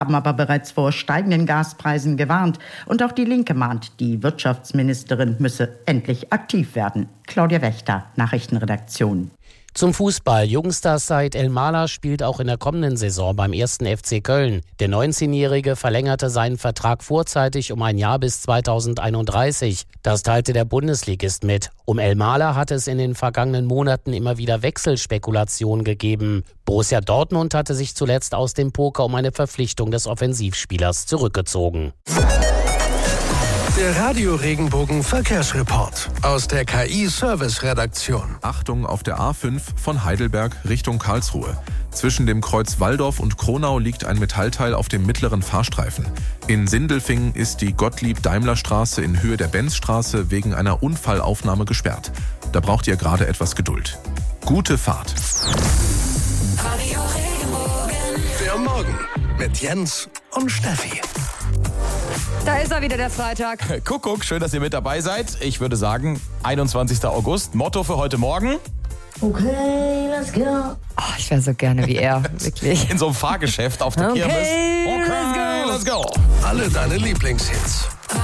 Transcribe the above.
haben aber bereits vor steigenden Gaspreisen gewarnt. Und auch die Linke mahnt, die Wirtschaftsministerin müsse endlich aktiv werden. Claudia Wächter, Nachrichtenredaktion. Zum Fußball. Jungstar Said El-Mala spielt auch in der kommenden Saison beim 1. FC Köln. Der 19-Jährige verlängerte seinen Vertrag vorzeitig um ein Jahr bis 2031. Das teilte der Bundesligist mit. Um El-Mala hatte es in den vergangenen Monaten immer wieder Wechselspekulationen gegeben. Borussia Dortmund hatte sich zuletzt aus dem Poker um eine Verpflichtung des Offensivspielers zurückgezogen. Der Radio-Regenbogen Verkehrsreport aus der KI-Service-Redaktion. Achtung auf der A5 von Heidelberg Richtung Karlsruhe. Zwischen dem Kreuz Walldorf und Kronau liegt ein Metallteil auf dem mittleren Fahrstreifen. In Sindelfingen ist die Gottlieb-Daimler-Straße in Höhe der Benzstraße wegen einer Unfallaufnahme gesperrt. Da braucht ihr gerade etwas Geduld. Gute Fahrt. Radio Regenbogen. Für morgen mit Jens und Steffi. Da ist er wieder, der Freitag. Kuckuck, schön, dass ihr mit dabei seid. Ich würde sagen, 21. August. Motto für heute Morgen. Okay, let's go. Oh, ich wäre so gerne wie er, wirklich. In so einem Fahrgeschäft auf der Kirmes. Okay, Okay, let's go. Alle deine Lieblingshits